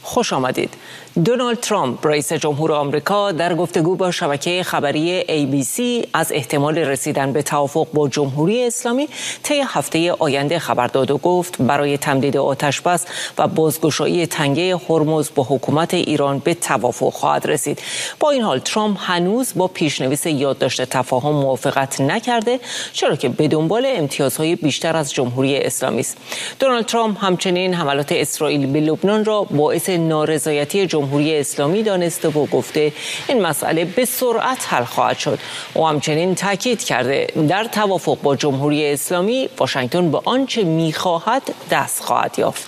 خوش آمدید. دونالد ترامپ رئیس جمهور آمریکا در گفتگو با شبکه خبری ABC از احتمال رسیدن به توافق با جمهوری اسلامی طی هفته آینده خبر داد و گفت برای تمدید آتشبس و بازگشایی تنگه هرمز با حکومت ایران به توافق خواهد رسید. با این حال ترامپ هنوز با پیشنویس یادداشت تفاهم موافقت نکرده، چرا که به دنبال امتیازهای بیشتر از جمهوری اسلامی است. دونالد ترامپ همچنین حملات اسرائیل به لبنان را باعث نارضایتی جمهوری اسلامی دانسته و گفته این مسئله به سرعت حل خواهد شد. او همچنین تاکید کرده در توافق با جمهوری اسلامی واشنگتن به آنچه می‌خواهد دست خواهد یافت.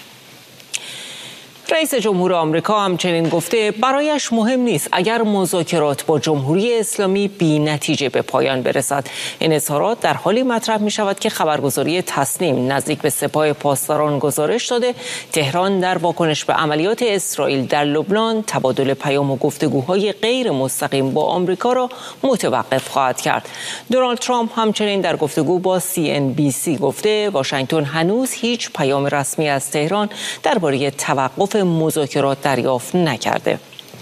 رئیس جمهور آمریکا همچنین گفته برایش مهم نیست اگر مذاکرات با جمهوری اسلامی بی نتیجه به پایان برسد. این اظهارات در حالی مطرح می شود که خبرگزاری تصنیم نزدیک به سپاه پاسداران گزارش داده تهران در واکنش به عملیات اسرائیل در لبنان تبادل پیام و گفتگوهای غیر مستقیم با آمریکا را متوقف خواهد کرد. دونالد ترامپ همچنین در گفتگو با CNBC گفته واشنگتن هنوز هیچ پیام رسمی از تهران درباره توقف مذاکرات دریافت نکرده.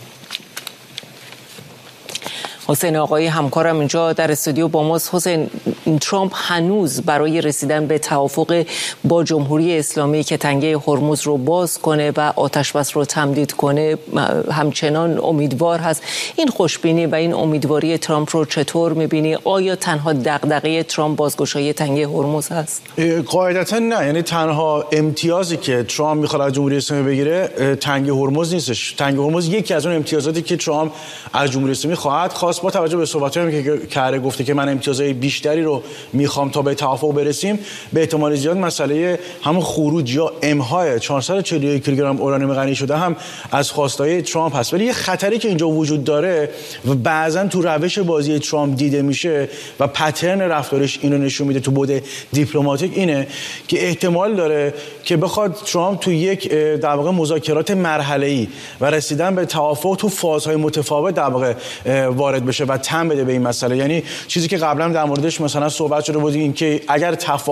حسین آقایی همکارم اینجا در استودیو با ماست. حسین، ترامپ هنوز برای رسیدن به توافق با جمهوری اسلامی که تنگه هرمز رو باز کنه و آتشبس رو تمدید کنه همچنان امیدوار هست. این خوشبینی و این امیدواری ترامپ رو چطور می‌بینی؟ آیا تنها دغدغه ترامپ بازگشایی تنگه هرمز هست؟ قاعدتا نه، یعنی تنها امتیازی که ترامپ می‌خواد از جمهوری اسلامی بگیره تنگه هرمز نیستش. تنگه هرمز یکی از اون امتیازاتی که ترامپ از جمهوری اسلامی خواست با توجه به صحبتایی که کرده گفته که من امتیازهای بیشتری رو میخوام تا به توافق برسیم، به احتمال زیاد مسئله همون خروج یا امهای 441 کیلوگرم اورانیوم غنی شده هم از خواستای ترامپ هست. ولی یه خطری که اینجا وجود داره و بعضا تو روش بازی ترامپ دیده میشه و پترن رفتارش اینو نشون میده تو بعد دیپلماتیک، اینه که احتمال داره که بخواد ترامپ تو یک در واقع مذاکرات مرحله‌ای و رسیدن به توافق تو فازهای متفاوت در واقع وارد بشه و تم بده به این مسئله. یعنی چیزی که قبلا در موردش مثلا صحبت شده بود این که اگر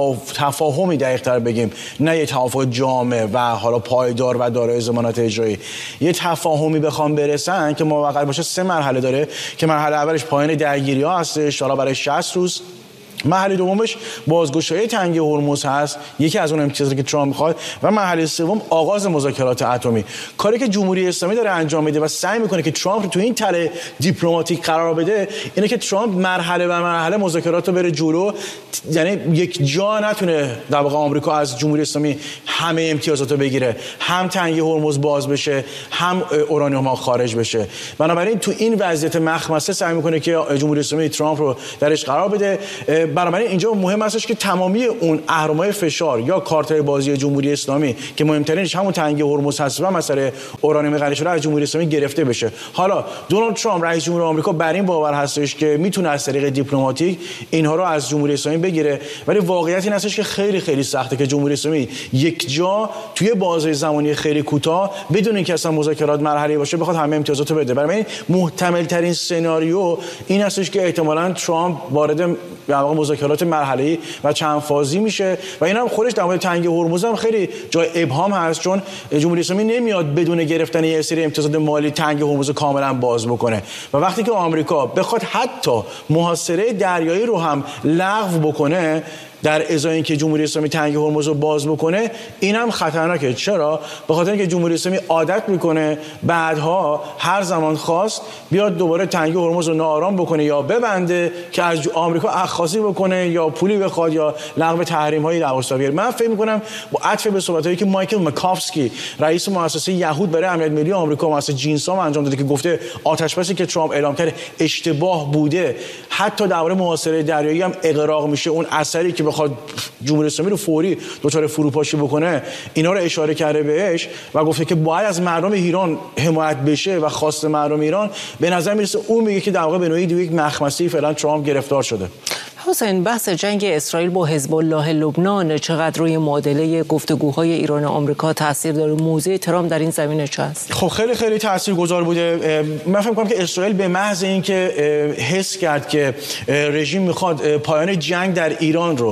تفاهمی دقیق‌تر بگیم، نه یه توافق جامع و حالا پایدار و دارای ضمانت اجرایی، یه تفاهمی بخوام برسن که موقت باشه 3 مرحله داره که مرحله اولش پایان درگیری‌ها هستش حالا برای 60 روز، مرحله دومش بازگشایی تنگه هرمز هست، یکی از اون امتیازاتی که ترامپ میخواد، و مرحله سوم آغاز مذاکرات اتمی. کاری که جمهوری اسلامی داره انجام میده و سعی میکنه که ترامپ رو تو این تله دیپلماتیک قرار بده اینه که ترامپ مرحله به مرحله مذاکرات رو بره جلو، یعنی یک جا نتونه در واقع آمریکا از جمهوری اسلامی همه امتیازات رو بگیره، هم تنگه هرمز باز بشه هم اورانیوم ها خارج بشه. بنابراین تو این وضعیت مخمسه سعی میکنه که جمهوری اسلامی ترامپ رو درش قرار بده. بنابراین اینجا مهم هستش که تمامی اون اهرم‌های فشار یا کارت‌های بازی جمهوری اسلامی که مهمترینش همون تنگه هرمز هست و مسئله اورانیوم غنی شده از جمهوری اسلامی گرفته بشه. حالا دونالد ترامپ رئیس جمهور آمریکا بر این باور هستش که میتونه از طریق دیپلماتیک اینها رو از جمهوری اسلامی بگیره، ولی واقعیت این هستش که خیلی خیلی سخته که جمهوری اسلامی یک جا توی بازه زمانی خیلی کوتاه بدون اینکه اصلا مذاکرات مرحله باشه بخواد همه امتیازات رو بده. برای محتمل ترین سناریو این هستش که احتمالاً ترامپ وارد مذاکرات مرحله‌ای و چند فازی میشه و این هم خودش در مورد تنگه هرمز هم خیلی جای ابهام هست، چون جمهوری اسلامی نمیاد بدون گرفتن یه سری امتیازات مالی تنگه هرمز کاملا باز بکنه و وقتی که آمریکا بخواد حتی محاصره دریایی رو هم لغو بکنه در ازای اینکه جمهوری اسلامی تنگه هرمز رو باز بکنه، این هم خطرناکه. چرا؟ به خاطر اینکه جمهوری اسلامی عادت میکنه بعدها هر زمان خواست بیاد دوباره تنگه هرمز رو ناآرام بکنه یا ببنده که از آمریکا اخاذی بکنه یا پولی بخواد یا لغو تحریم‌های درگذر بیاره. من فکر میکنم با عطف به صحبتایی که مایکل مکافسکی رئیس مؤسسه یهود برای امنیت ملی آمریکا مؤسسه جینسام انجام داده که گفته آتشبسی که ترامپ اعلام کرده اشتباه بوده، حتی درباره محاصره دریایی هم اغراق میشه، اون اثری که بخواد جمهوری اسلامی رو فوری دچار فروپاشی بکنه اینا رو اشاره کرده بهش و گفته که باید از مردم ایران حمایت بشه و خواست مردم ایران. به نظر میرسه اون میگه که در واقع به نوعی یک مخمسه‌ای فعلا ترامپ گرفتار شده. حسین، بحث جنگ اسرائیل با حزب الله لبنان چقدر روی معادله گفتگوهای ایران و آمریکا تاثیر داره؟ موضع ترامپ در این زمینه چه است؟ خب خیلی خیلی تاثیرگذار بوده. من فکر می‌کنم که اسرائیل به محض اینکه حس کرد که رژیم میخواد پایان جنگ در ایران رو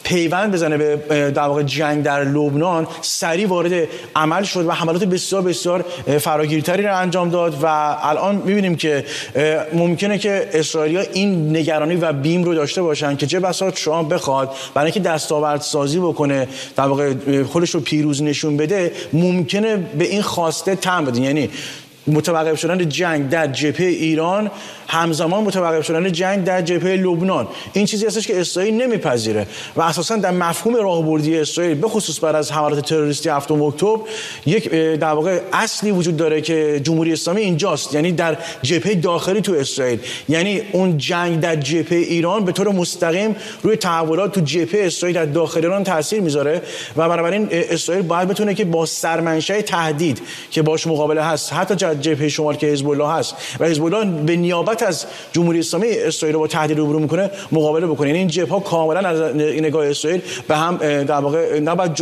پیوند بزنه به در واقع جنگ در لبنان سریع وارد عمل شد و حملات بسیار بسیار فراگیرتری را انجام داد و الان می‌بینیم که ممکنه که اسرائیلی‌ها این نگرانی و بیم رو داشته باشن که چه بسا ترامپ بخواد برای اینکه دستاوردسازی بکنه در واقع خودش رو پیروز نشون بده ممکنه به این خواسته تن بده، یعنی متوقف شدن جنگ در جبهه ایران همزمان متوقف شدن جنگ در جبهه لبنان. این چیزی هستش که اسرائیل نمیپذیره و اساسا در مفهوم راهبردی اسرائیل به خصوص بعد از حملات تروریستی 7 اکتبر یک در واقع اصلی وجود داره که جمهوری اسلامی اینجاست، یعنی در جبهه داخلی تو اسرائیل، یعنی اون جنگ در جبهه ایران به طور مستقیم روی تحولات تو جبهه اسرائیل در داخل ایران تاثیر میذاره و بنابراین اسرائیل باید بتونه که با سرمنشأ تهدید که باش مقابله هست حتی جبهه شمال که حزب الله هست و حزب الله به نیابت از جمهوری اسلامی اسرائیل رو با تهدید روبرو میکنه مقابله بکنه. یعنی این جبهه کاملا از نگاه اسرائیل به هم در واقع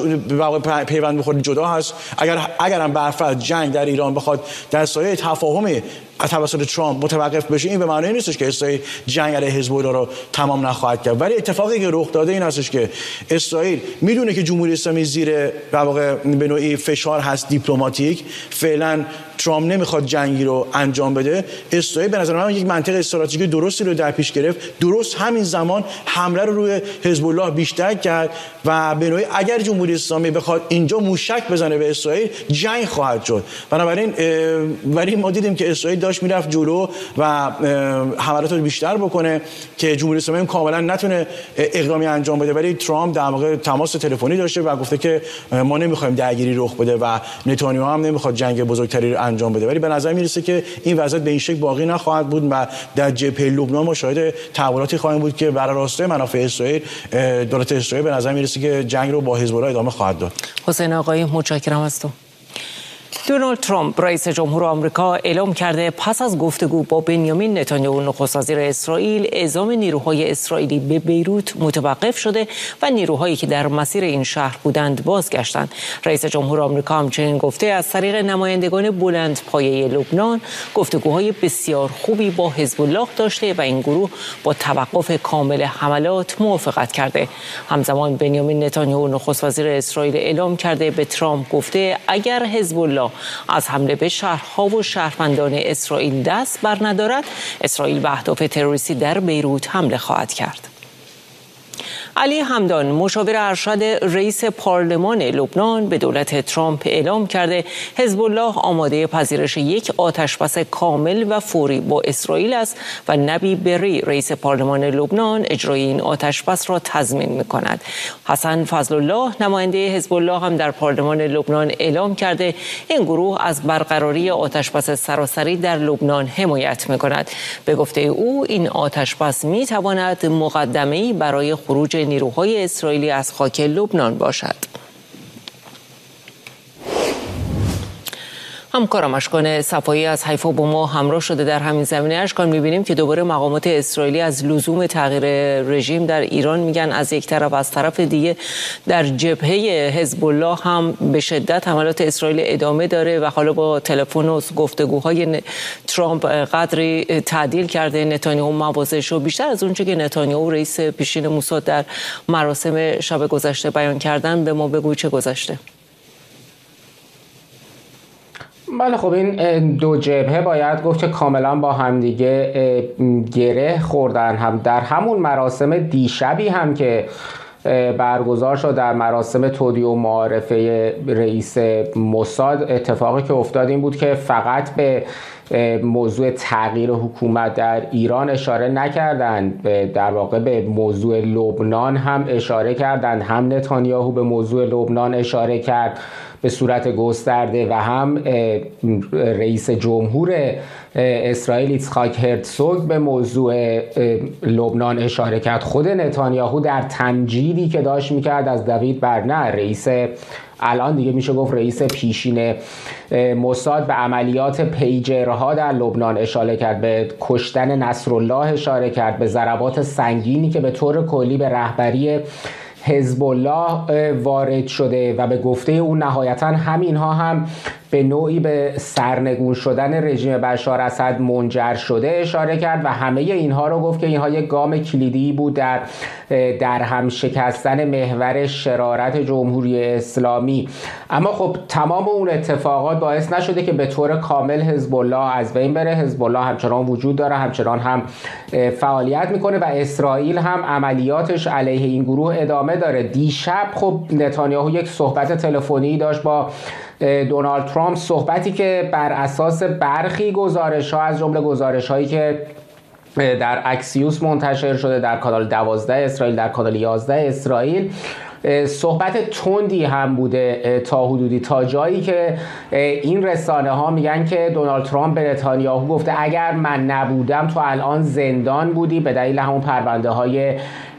نباید پیوند بخوره، جدا هست. اگر هم برفرض جنگ در ایران بخواد در سایه تفاهم توسط ترامپ متوقف بشه این به معنی نیستش که اسرائیل جنگ علیه حزب الله رو تمام نخواهد کرد، ولی اتفاقی که رخ داده این هستش که اسرائیل میدونه که جمهوری اسلامی زیر در واقع به نوعی فشار هست دیپلماتیک، فعلا ترامپ نمیخواد جنگی رو انجام بده. اسرائیل به نظر من یک منطق استراتژیکی درستی رو در پیش گرفت، درست همین زمان حمله رو روی حزب الله بیشتر کرد و به نوعی اگر جمهوری اسلامی بخواد اینجا موشک بزنه به اسرائیل جنگ خواهد شد. بنابراین ولی ما دیدیم که اسرائیل داشت میرفت جلو و حملات رو بیشتر بکنه که جمهوری اسلامی کاملا نتونه اقدامی انجام بده، ولی ترامپ در واقع تماس تلفنی داشته و گفته که ما نمیخوایم درگیری رخ بده و نتانیاهو هم نمیخواد جنگ بزرگتری رو انجام بده. ولی به نظر میرسه که این وضعیت به این شکل باقی نخواهد بود و در جبهه لبنان ما شاهد تحولاتی خواهیم بود که بر راسته منافع اسرائیل دولت اسرائیل به نظر میرسه که جنگ رو با حزب الله ادامه خواهد داد. حسین آقایی متشکرم از تو. دونالد ترامپ رئیس جمهور آمریکا اعلام کرده پس از گفتگو با بنیامین نتانیاهو نخست وزیر اسرائیل اعزام نیروهای اسرائیلی به بیروت متوقف شده و نیروهایی که در مسیر این شهر بودند بازگشتند. رئیس جمهور آمریکا همچنین گفته از طریق نمایندگان بلندپایه لبنان گفتگوهای بسیار خوبی با حزب الله داشته و این گروه با توقف کامل حملات موافقت کرده. همزمان بنیامین نتانیاهو نخست وزیر اسرائیل اعلام کرده به ترامپ گفته اگر حزب الله از حمله به شهرها و شهروندان اسرائیل دست بر ندارد، اسرائیل به اهداف تروریستی در بیروت حمله خواهد کرد. علی همدان مشاور ارشد رئیس پارلمان لبنان به دولت ترامپ اعلام کرده حزب الله آماده پذیرش یک آتشبس کامل و فوری با اسرائیل است و نبی بری رئیس پارلمان لبنان اجرای این آتشبس را تضمین می‌کند. حسن فضل الله نماینده حزب الله هم در پارلمان لبنان اعلام کرده این گروه از برقراری آتشبس سراسری در لبنان حمایت می‌کند. به گفته او این آتشبس می‌تواند مقدمه‌ای برای خروج نیروهای اسرائیلی از خاک لبنان باشد. همکارم اشکان صفایی از حیفا با ما همراه شده در همین زمینه. اشکان، می‌بینیم که دوباره مقامات اسرائیلی از لزوم تغییر رژیم در ایران میگن، از یک طرف از طرف دیگه در جبهه حزب الله هم به شدت حملات اسرائیل ادامه داره و حالا با تلفن و گفتگوهای ترامپ قدری تعدیل کرده نتانیاهو موازه‌شو بیشتر از اونچه که نتانیاهو رئیس پیشین موساد در مراسم شب گذشته بیان کردن. به ما بگو چه گذشته؟ بله خب این دو جبهه باید گفت که کاملا با همدیگه گره خوردن. هم در همون مراسم دیشبی هم که برگزار شد در مراسم تودیع و معارفه رئیس موساد، اتفاقی که افتاد این بود که فقط به موضوع تغییر حکومت در ایران اشاره نکردند، در واقع به موضوع لبنان هم اشاره کردند. هم نتانیاهو به موضوع لبنان اشاره کرد به صورت گسترده و هم رئیس جمهور اسرائیل ایتسخاک هرتزوگ به موضوع لبنان اشاره کرد. خود نتانیاهو در تمجیدی که داشت میکرد از دوید برنر، رئیس الان دیگه میشه گفت رئیس پیشین موساد، به عملیات پیجرها در لبنان اشاره کرد، به کشتن نصرالله اشاره کرد، به ضربات سنگینی که به طور کلی به رهبری حزب الله وارد شده و به گفته او نهایتا همینها هم به نوعی به سرنگون شدن رژیم بشار اسد منجر شده اشاره کرد و همه اینها رو گفت که اینها یک گام کلیدی بود در هم شکستن محور شرارت جمهوری اسلامی. اما خب تمام اون اتفاقات باعث نشده که به طور کامل حزب الله از بین بره. حزب الله همچنان وجود داره، همچنان هم فعالیت میکنه و اسرائیل هم عملیاتش علیه این گروه ادامه داره. دیشب خب نتانیاهو یک صحبت تلفنی داشت با دونالد ترامپ، صحبتی که بر اساس برخی گزارش‌ها از جمله گزارش‌هایی که در اکسیوس منتشر شده، در کانال 12 اسرائیل، در کانال 11 اسرائیل، صحبت تندی هم بوده تا حدودی، تا جایی که این رسانه ها میگن که دونالد ترامپ به نتانیاهو گفته اگر من نبودم تو الان زندان بودی، به دلیل همون پرونده های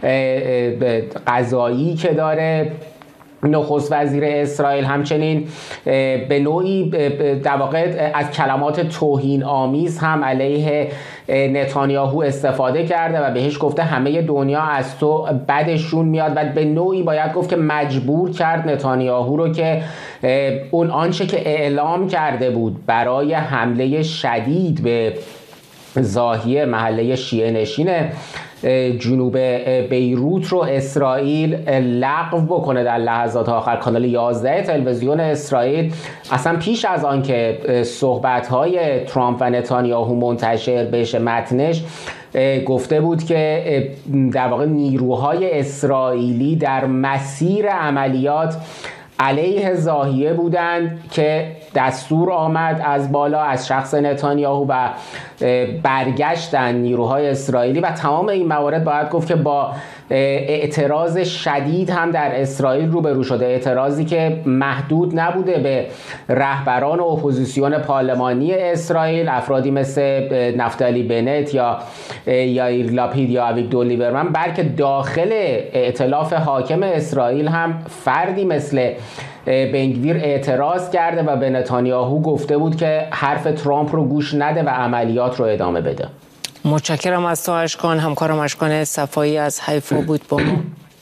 قضایی که داره نخست وزیر اسرائیل. همچنین به نوعی در واقع از کلمات توهین آمیز هم علیه نتانیاهو استفاده کرده و بهش گفته همه دنیا از تو بدشون میاد و به نوعی باید گفت که مجبور کرد نتانیاهو رو که اون آنچه که اعلام کرده بود برای حمله شدید به ضاحیه محله شیعه نشین جنوب بیروت رو اسرائیل لغو بکنه در لحظات آخر. کانال 11 تلویزیون اسرائیل اصلا پیش از آن که صحبت‌های ترامپ و نتانیاهو منتشر بشه متنش گفته بود که در واقع نیروهای اسرائیلی در مسیر عملیات علیه ضاحیه بودند که دستور آمد از بالا از شخص نتانیاهو و برگشتن نیروهای اسرائیلی و تمام این موارد باید گفت که با اعتراض شدید هم در اسرائیل روبرو شده. اعتراضی که محدود نبوده به رهبران اپوزیسیون پارلمانی اسرائیل، افرادی مثل نفتالی بنت یا یائیر لاپید یا اویگدور لیبرمن، بلکه داخل ائتلاف حاکم اسرائیل هم فردی مثل بنگویر اعتراض کرده و به نتانیاهو گفته بود که حرف ترامپ رو گوش نده و عملیات رو ادامه بده. متشکرم از تو اشکان. همکارم اشکان صفایی از حیفا بود با ما.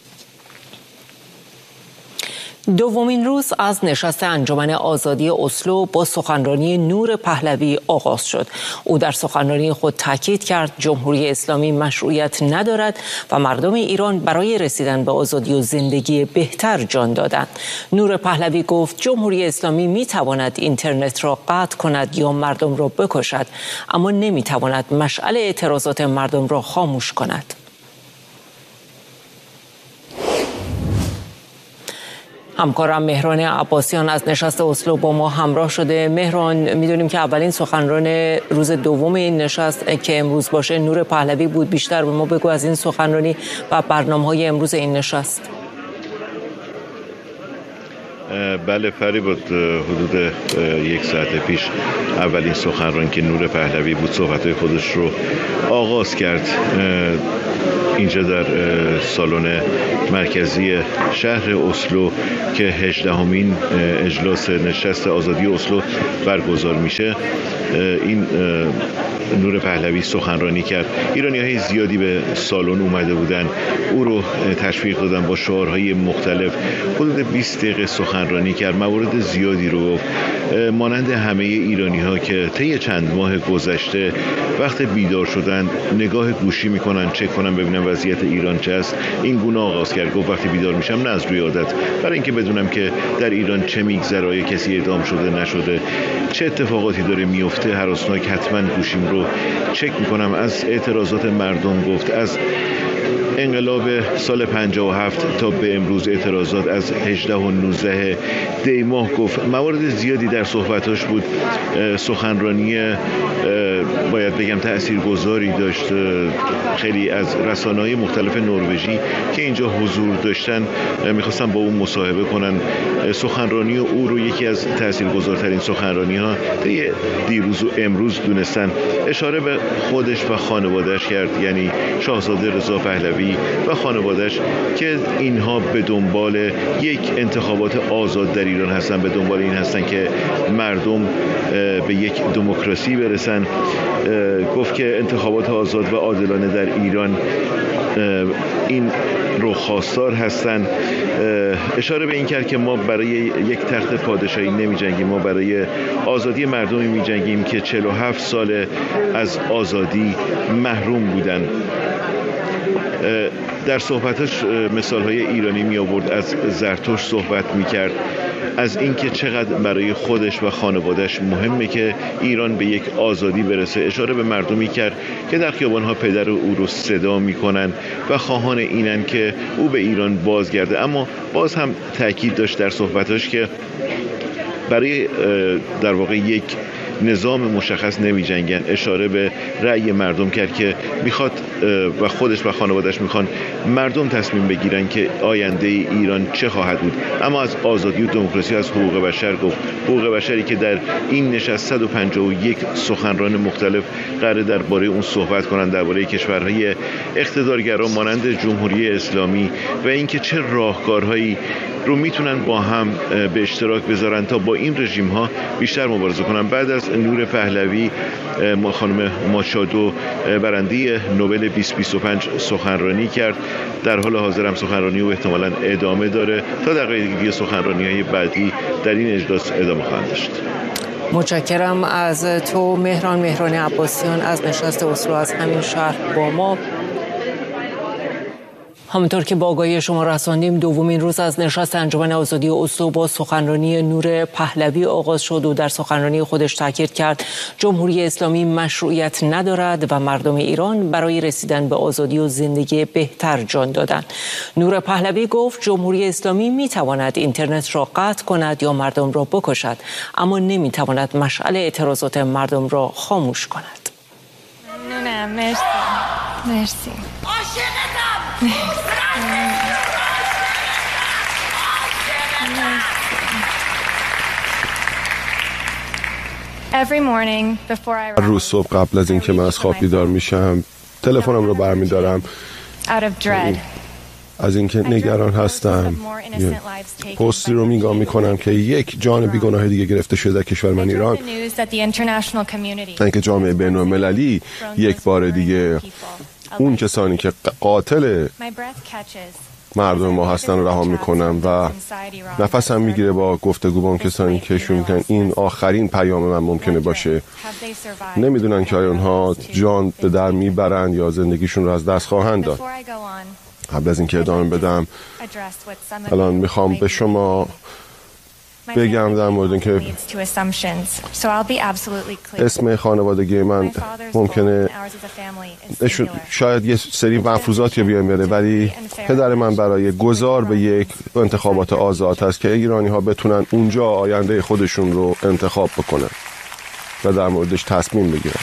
دومین روز از نشست انجمن آزادی اسلو با سخنرانی نور پهلوی آغاز شد. او در سخنرانی خود تاکید کرد جمهوری اسلامی مشروعیت ندارد و مردم ایران برای رسیدن به آزادی و زندگی بهتر جان دادند. نور پهلوی گفت جمهوری اسلامی میتواند اینترنت را قطع کند یا مردم را بکشد، اما نمیتواند مشعل اعتراضات مردم را خاموش کند. همکارم مهران عباسیان از نشست اسلو با ما همراه شده. مهران، میدونیم که اولین سخنران روز دوم این نشست که امروز باشه نور پهلوی بود. بیشتر به ما بگو از این سخنرانی و برنامه‌های امروز این نشست. بله فریباد، حدود یک ساعت پیش اولین سخنران که نور پهلوی بود صحبت‌های خودش رو آغاز کرد اینجا در سالن مرکزی شهر اسلو که 18مین اجلاس نشست آزادی اسلو برگزار میشه. این نور پهلوی سخنرانی کرد. ایرانی‌های زیادی به سالن اومده بودن، او رو تشویق دادن با شعارهای مختلف. حدود 20 دقیقه سخنرانی کرد، موارد زیادی رو گفت، مانند همه ایرانی‌ها که طی چند ماه گذشته وقت بیدار شدن نگاه گوشی میکنن، چک کنن ببینن وضعیت ایران چه است. این گونه آغاز کرد. گفت وقتی بیدار میشم نه از روی عادت، برای اینکه بدونم که در ایران چه میگذره، کسی اعدام شده نشده، چه اتفاقاتی داره میفته، هراسناک حتما گوشیم رو چک میکنم. از اعتراضات مردم گفت، از انقلاب سال 57 تا به امروز اعتراضات از 18 و 19 دی ماه گفت. موارد زیادی در صحبتاش بود. سخنرانی باید بگم تاثیرگذاری داشت. خیلی از رسانه‌های مختلف نروژی که اینجا حضور داشتن میخواستن با اون مصاحبه کنن. سخنرانی او رو یکی از تاثیرگذارترین سخنرانی‌ها دیروز و امروز دونستن. اشاره به خودش و خانواده‌اش کرد، یعنی شاهزاده رضا پهلوی پهلوی و خانواده‌اش که اینها به دنبال یک انتخابات آزاد در ایران هستن، به دنبال این هستن که مردم به یک دموکراسی برسن. گفت که انتخابات آزاد و عادلانه در ایران این رو خواستار هستن. اشاره به این کرد که ما برای یک تخت پادشاهی نمی جنگیم، ما برای آزادی مردمی می جنگیم که 47 سال از آزادی محروم بودن. در صحبتش مثالهای ایرانی می آورد، از زرتشت صحبت می کرد، از اینکه چقدر برای خودش و خانوادهش مهمه که ایران به یک آزادی برسه. اشاره به مردمی کرد که در خیابانها پدر او رو صدا میکنن و خواهان اینن که او به ایران بازگرده. اما باز هم تاکید داشت در صحبتش که برای در واقع یک نظام مشخص نمی جنگن. اشاره به رأی مردم کرد که میخواد و خودش و خانواده‌اش میخوان مردم تصمیم بگیرن که آینده ایران چه خواهد بود. اما از آزادی و دموکراسی، از حقوق بشر گفت. حقوق بشری که در این نشست 151 سخنران مختلف قرار درباره اون صحبت کنن، درباره کشورهای اقتدارگرا مانند جمهوری اسلامی و اینکه چه راهکارهایی رو میتونن با هم به اشتراک بذارن تا با این رژیم ها بیشتر مبارزه کنن. بعد از نور پهلوی، خانم ماچادو برنده نوبل 2025 سخنرانی کرد. در حال حاضر هم سخنرانی او احتمالاً ادامه داره تا دقایق دیگه سخنرانی‌های بعدی در این اجلاس ادامه خواهند داشت. متشکرم از تو مهران عباسیان از نشست اسلو از همین شهر با ما. همونطور که با آگاهی شما رساندیم، دومین روز از نشست انجمن آزادی اسلو با سخنرانی نور پهلوی آغاز شد و در سخنرانی خودش تاکید کرد جمهوری اسلامی مشروعیت ندارد و مردم ایران برای رسیدن به آزادی و زندگی بهتر جان دادند. نور پهلوی گفت جمهوری اسلامی میتواند اینترنت را قطع کند یا مردم را بکشد، اما نمیتواند مشعل اعتراضات مردم را خاموش کند. ممنونم. مرسی. روز صبح قبل از اینکه من از خواب بیدار میشم تلفنم رو برمیدارم از اینکه نگران هستم. پستی رو نگاه میکنم که یک جان بیگناه دیگه گرفته شده در کشور من ایران، اینکه جامعه بین‌المللی یک بار دیگه اون کسانی که قاتل مردم ما هستن رو رها میکنم و نفسم میگیره با گفتگو با اون کسانی که شون میکنن این آخرین پیام من ممکنه باشه. نمیدونن که آیا اونها جان به در میبرن یا زندگیشون رو از دست خواهند داد. قبل از اینکه ادامه بدم الان میخوام به شما بگم در مورد اینکه اسم خانوادگی من ممکنه شاید یه سری مفروضاتی بیان بره، ولی پدر من برای گذار به یک انتخابات آزاد هست که ایرانی ها بتونن اونجا آینده خودشون رو انتخاب بکنن و در موردش تصمیم بگیرن.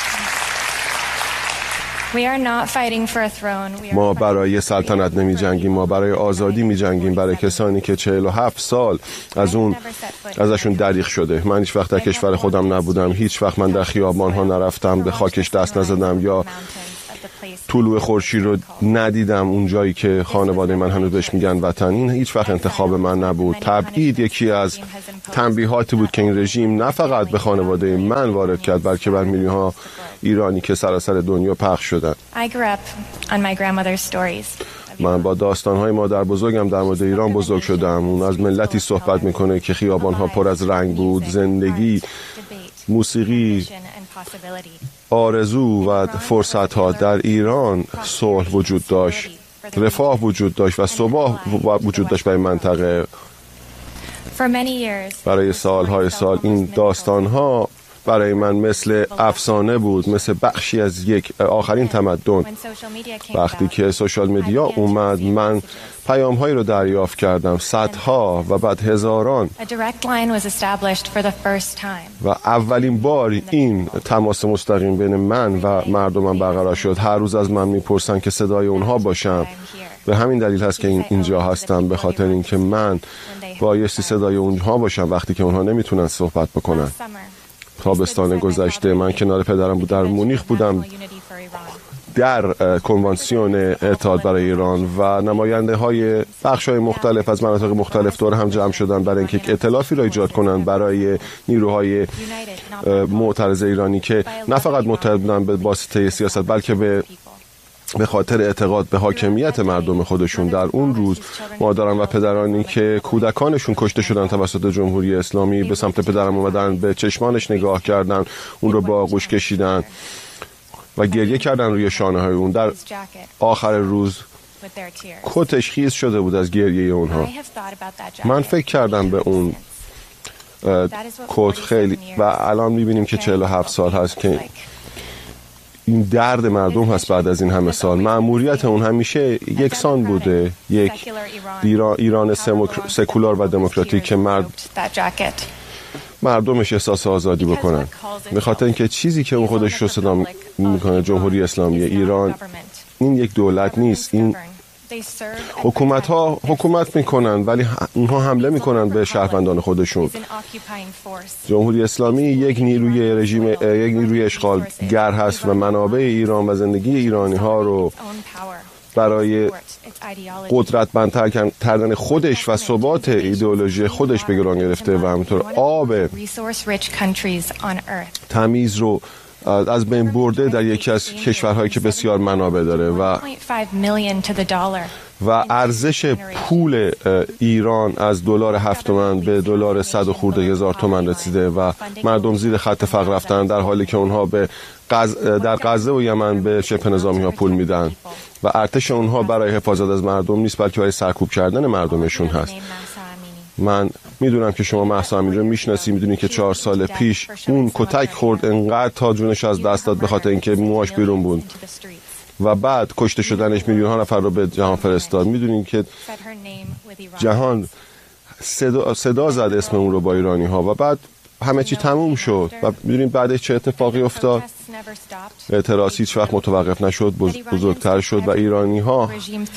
ما برای سلطنت نمی جنگیم، ما برای آزادی می جنگیم، برای کسانی که 47 سال ازشون دریغ شده. من هیچ وقت در کشور خودم نبودم، هیچ وقت من در خیابان ها نرفتم، به خاکش دست نزدم یا طلوع خورشید رو ندیدم اون جایی که خانواده من هنوز بهش میگن وطن. این هیچ وقت انتخاب من نبود. تبعید یکی از تنبیهاتی بود که این رژیم نه فقط به خانواده من وارد کرد بلکه بر میلیون ها ایرانی که سراسر دنیا پخش شدن. من با داستان‌های مادر بزرگم در مورد ایران بزرگ شدم. اون از ملتی صحبت میکنه که خیابان‌ها پر از رنگ بود، زندگی، موسیقی، آرزو و فرصت‌ها. در ایران صلح وجود داشت، رفاه وجود داشت و ثبات وجود داشت برای منطقه. برای سالهای سال این داستان‌ها برای من مثل افسانه بود، مثل بخشی از یک آخرین تمدن. وقتی که سوشال مدیا اومد من پیام‌هایی رو دریافت کردم، صدها و بعد هزاران، و اولین بار این تماس مستقیم بین من و مردمم برقرار شد. هر روز از من میپرسن که صدای اونها باشم. به همین دلیل هست که اینجا هستم، به خاطر اینکه من بایستی صدای اونها باشم وقتی که اونها نمیتونن صحبت بکنن. تابستان گذشته من کنار پدرم در مونیخ بودم در کنوانسیون اتحاد برای ایران و نماینده های بخش های مختلف از مناطق مختلف دور هم جمع شدن برای اینکه ائتلافی را ایجاد کنند برای نیروهای معترض ایرانی که نه فقط متحد بودن به واسطه سیاست بلکه به خاطر اعتقاد به حاکمیت مردم خودشون. در اون روز مادران و پدرانی که کودکانشون کشته شدن توسط جمهوری اسلامی به سمت پدرم اومدن، به چشمانش نگاه کردن، اون رو با آغوش کشیدن و گریه کردن روی شانه های اون. در آخر روز کتش خیس شده بود از گریه اونها. من فکر کردم به اون کت خیلی و الان میبینیم که 47 سال هست که این درد مردم هست بعد از این همه سال. مأموریت اون همیشه یکسان بوده، یک ایران سکولار و دموکراتیک که مردمش احساس آزادی بکنن. به خاطر اینکه چیزی که اون خودش رو صدا میکنه جمهوری اسلامی ایران، این یک دولت نیست. این حکومت ها حکومت میکنن ولی اونها حمله میکنن به شهروندان خودشون. جمهوری اسلامی یک نیروی رژیم، یک نیروی اشغالگر هست و منابع ایران و زندگی ایرانی ها رو برای قدرتمندتر کردن خودش و ثبات ایدئولوژی خودش به گران گرفته و همینطور آب تمیز رو از بین برده در یکی از کشورهایی که بسیار منابع داره و ارزش پول ایران از دلار 7 تومن به دلار 100 و خورده هزار تومن رسیده و مردم زیر خط فقر رفتن، در حالی که اونها در غزه و یمن به شبه نظامی ها پول میدن و ارتش اونها برای حفاظت از مردم نیست بلکه برای سرکوب کردن مردمشون هست. من میدونم که شما مهسا امینی رو میشناسی، میدونی که 4 سال پیش اون کتک خورد، انقدر تا جونش از دست داد به خاطر اینکه موهاش بیرون بود و بعد کشته شدنش میلیون ها نفر رو به جهان فرستاد. میدونین که جهان صدا زد اسم اون رو با ایرانی ها و بعد همه چی تموم شد و میدونین بعدش چه اتفاقی افتاد؟ اعتراض هیچ وقت متوقف نشد، بزرگتر شد و ایرانی ها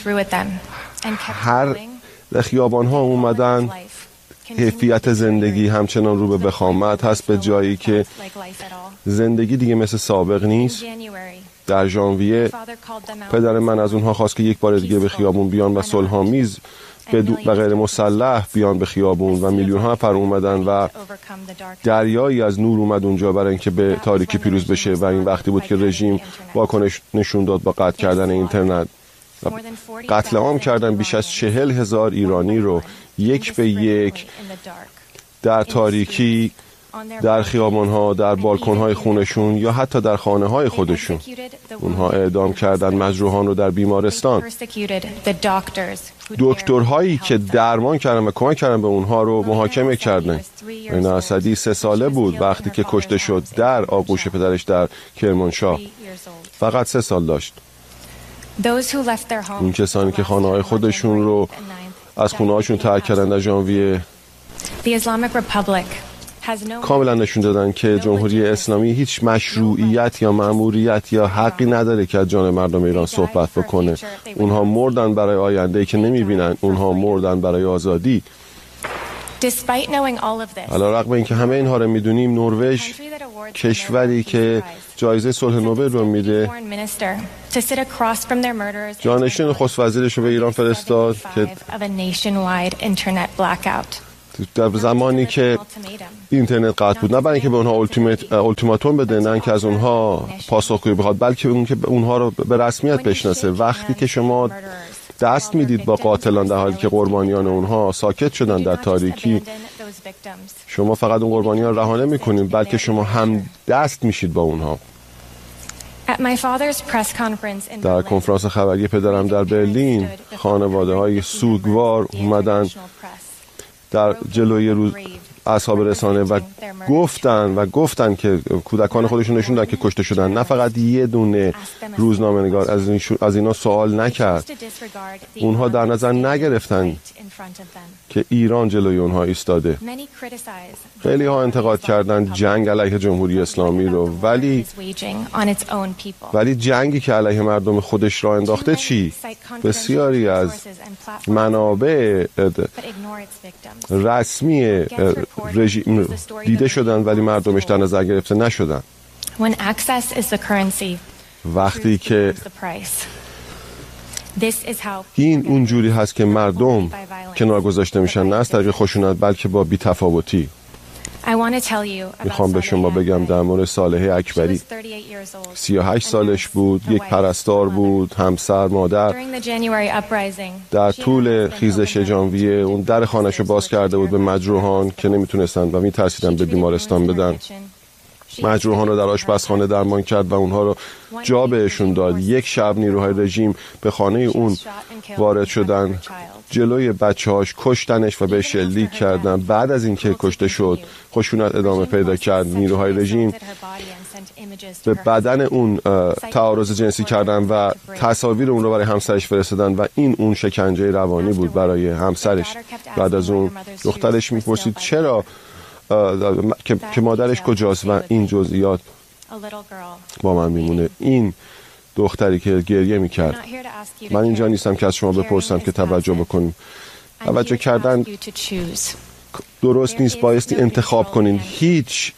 هر خیابان ها اومدن. کیفیت زندگی همچنان رو به بخامت هست به جایی که زندگی دیگه مثل سابق نیست. در ژانویه پدر من از اونها خواست که یک بار دیگه به خیابون بیان و صلح‌آمیز و غیر مسلح بیان به خیابون و میلیون ها نفر اومدن و دریایی از نور اومد اونجا برای اینکه به تاریکی پیروز بشه و این وقتی بود که رژیم واکنش نشون داد با قطع کردن اینترنت. قتل عام کردن بیش از 40,000 ایرانی رو یک به یک در تاریکی، در خیابان‌ها، در بالکن‌های خونشون یا حتی در خانه‌های خودشون. اونها اعدام کردن مجروحان رو در بیمارستان. دکترهایی که درمان کردن و کمک کردن به اونها رو محاکمه کردن. این اسدی 3 ساله بود وقتی که کشته شد در آغوش پدرش در کرمانشاه. فقط 3 سال داشت. این کسانی که خانه‌های خودشون رو از خونه‌هاشون ترک کردن در ژانویه کاملا نشون دادن که جمهوری اسلامی هیچ مشروعیت یا مأموریت یا حقی نداره که از جان مردم ایران صحبت بکنه. اونها مردن برای آینده‌ای که نمی‌بینن، اونها مردن برای آزادی. علیرغم اینکه همه اینها رو میدونیم، نروژ کشوری که جایزه صلح نوبل رو میده جانشین نخست وزیرش رو به ایران فرستاد که در زمانی که اینترنت قطع بود، نه برای اینکه به اونها اولتیماتوم بده، نه اینکه از اونها پاسخگویی بخواد، بلکه اونکه اونها رو به رسمیت بشناسه. وقتی که شما دست میدید با قاتلان در حالی که قربانیان اونها ساکت شدن در تاریکی، شما فقط اون قربانیان رها نمی‌کنید بلکه شما هم دست میشید با اونها. در کنفرانس خبری پدرم در برلین، خانواده‌های سوگوار اومدن در جلوی اصحاب رسانه و گفتن که کودکان خودشون نشون دادن که کشته شدن. نه فقط یه دونه روزنامه‌نگار از اینا سوال نکرد. اونها در نظر نگرفتن که ایران جلوی اونها ایستاده. خیلی ها انتقاد کردن جنگ علیه جمهوری اسلامی رو، ولی جنگی که علیه مردم خودش را انداخته چی؟ بسیاری از منابع رسمی رژیم دیده شدن ولی مردمش در نظر گرفته نشدن. وقتی که این اونجوری هست که مردم کنار گذاشته میشن، نه از طریق خشونت بلکه با بی‌تفاوتی. میخوام به شما بگم در مورد صالحه اکبری. 38 سالش بود، یک پرستار بود، همسر، مادر. در طول خیزش ژانویه اون در خانه‌شو باز کرده بود به مجروحان که نمیتونستن و میترسیدن به بیمارستان بدن. مجروحان رو در آشپزخانه درمان کرد و اونها رو جا بهشون داد. یک شب نیروهای رژیم به خانه اون وارد شدن، جلوی بچه‌هاش کشتنش و به شلیک کردن. بعد از اینکه کشته شد خشونت ادامه پیدا کرد. نیروهای رژیم به بدن اون تعارض جنسی کردن و تصاویر اون رو برای همسرش فرستادن و این اون شکنجه روانی بود برای همسرش. بعد از اون دخترش میپرسید چرا که مادرش کجاست و این جزئیات با من میمونه. این دختری که گریه میکرد. من اینجا نیستم که از شما بپرسم که توجه بکنیم. توجه کردن درست نیست، بایستی انتخاب کنین. هیچ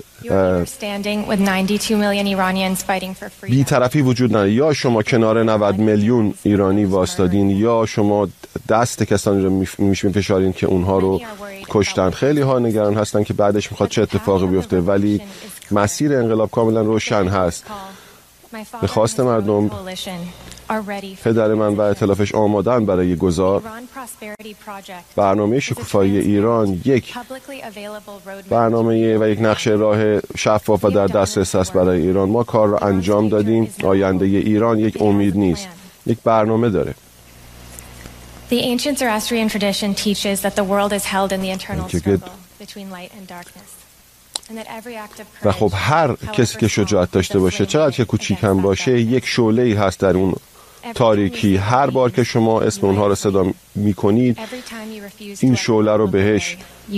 بی‌طرفی وجود نداره. یا شما کنار 90 میلیون ایرانی واسطادین یا شما دست کسانی رو میفشارین که اونها رو کشتن. خیلی ها نگران هستن که بعدش میخواد چه اتفاقی بیفته، ولی مسیر انقلاب کاملا روشن هست. به خواست مردم پدر من و ائتلافش آمادن برای گذار. برنامه شکوفایی ایران یک برنامه و یک نقشه راه شفاف و در دسترس است برای ایران. ما کار را انجام دادیم. آینده ایران یک امید نیست، یک برنامه داره. The ancient Zoroastrian tradition teaches that the world is held in the eternal struggle between light and darkness. و خب هر کسی که شجاعت داشته باشه، چقدر که کوچیک هم باشه، یک شعله‌ای هست در اون تاریکی. هر بار که شما اسم اونها رو صدا می‌کنید، این شعله رو بهش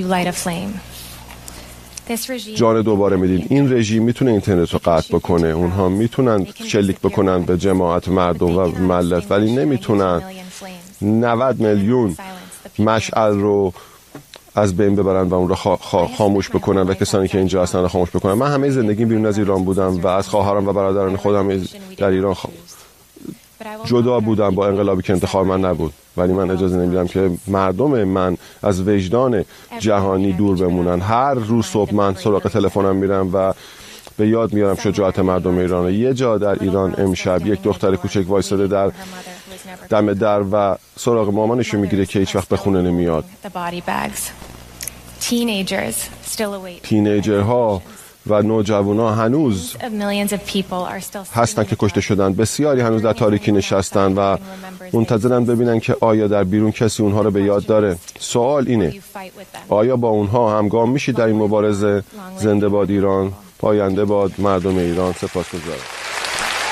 جان دوباره میدین. این رژیم میتونه اینترنت رو قطع بکنه، اونها میتونن شلیک بکنن به جماعت مردم و ملت، ولی نمیتونن 90 میلیون مشعل رو از بین ببرن و اون رو خاموش بکنن و کسانی که اینجا هستن رو خاموش بکنن. من همه زندگی بیرون از ایران بودم و از خواهرام و برادران خودم در ایران جدا بودم با انقلابی که انتخاب من نبود، ولی من اجازه نمیدم که مردم من از وجدان جهانی دور بمونن. هر روز صبح من سراغ تلفنم میرم و به یاد میارم شجاعت مردم ایران. یه جا در ایران امشب یک دختر کوچک وایساده در دم در و سراغ مامانشو میگیره که هیچ وقت به خونه نمیاد. تینیجرها و نوجوان‌ها هنوز هستن که کشته شدن. بسیاری هنوز در تاریکی نشستن و منتظرن ببینن که آیا در بیرون کسی اونها رو به یاد داره. سوال اینه، آیا با اونها همگام میشید در این مبارزه؟ زنده باد ایران، پاینده باد مردم ایران. سپاسگزارم.